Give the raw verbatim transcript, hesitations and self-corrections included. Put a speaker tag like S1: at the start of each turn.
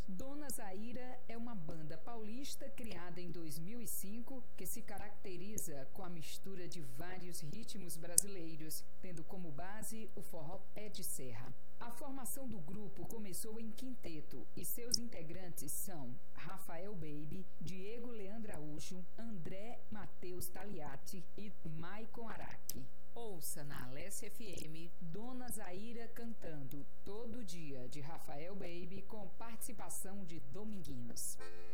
S1: Dona Zaira é uma banda paulista criada em dois mil e cinco que se caracteriza com a mistura de vários ritmos brasileiros, tendo como base o forró pé de serra. A formação do grupo começou em quinteto e seus integrantes são Rafael Baby, Diego Leandro Araújo, André Matheus Taliati e Maicon Araque. Ouça na Alessia F M Dona Zaira cantando Todo Dia de Rafael Baby com participação de Dominguinhos.